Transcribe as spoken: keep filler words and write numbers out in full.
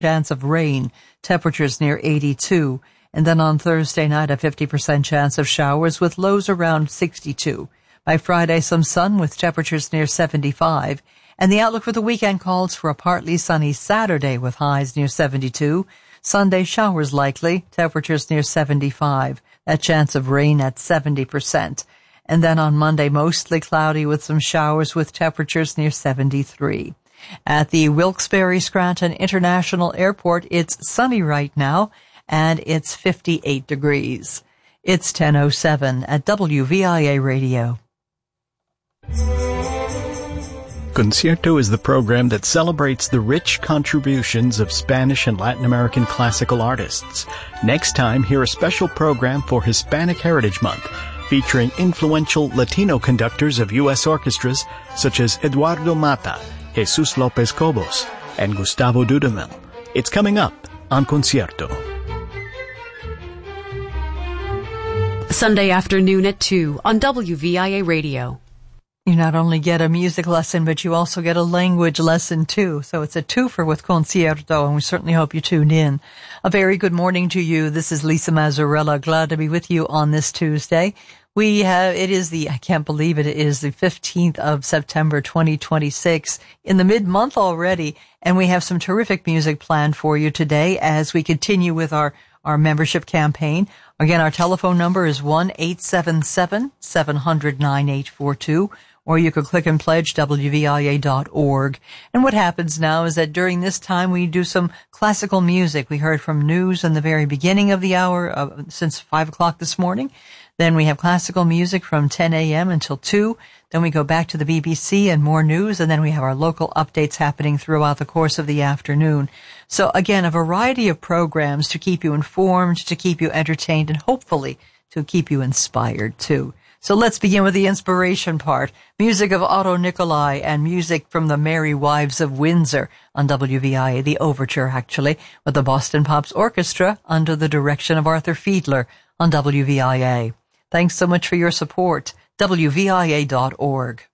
chance of rain, temperatures near eighty-two. And then on Thursday night, a fifty percent chance of showers with lows around sixty-two. By Friday, some sun with temperatures near seventy-five. And the outlook for the weekend calls for a partly sunny Saturday with highs near seventy-two. Sunday, showers likely, temperatures near seventy-five. That chance of rain at seventy percent. And then on Monday, mostly cloudy with some showers with temperatures near seventy-three. At the Wilkes-Barre Scranton International Airport, it's sunny right now, and it's fifty-eight degrees. It's ten oh seven at W V I A Radio. Concierto is the program that celebrates the rich contributions of Spanish and Latin American classical artists. Next time, hear a special program for Hispanic Heritage Month, featuring influential Latino conductors of U S orchestras such as Eduardo Mata, Jesus Lopez Cobos, and Gustavo Dudamel. It's coming up on Concierto. Sunday afternoon at two on W V I A Radio. You not only get a music lesson, but you also get a language lesson too. So it's a twofer with Concierto, and we certainly hope you tuned in. A very good morning to you. This is Lisa Mazzarella. Glad to be with you on this Tuesday. We have, it is the, I can't believe it, it is the fifteenth of September, twenty twenty-six, in the mid-month already, and we have some terrific music planned for you today as we continue with our, our membership campaign. Again, our telephone number is one eight seven seven, seven hundred, nine eight four two, or you could click and pledge W V I A dot org. And what happens now is that during this time we do some classical music. We heard from news in the very beginning of the hour, uh, since five o'clock this morning. Then we have classical music from ten a.m. until two. Then we go back to the B B C and more news, and then we have our local updates happening throughout the course of the afternoon. So again, a variety of programs to keep you informed, to keep you entertained, and hopefully to keep you inspired too. So let's begin with the inspiration part. Music of Otto Nicolai and music from the Merry Wives of Windsor on W V I A, the overture actually, with the Boston Pops Orchestra under the direction of Arthur Fiedler on W V I A. Thanks so much for your support. W V I A dot org.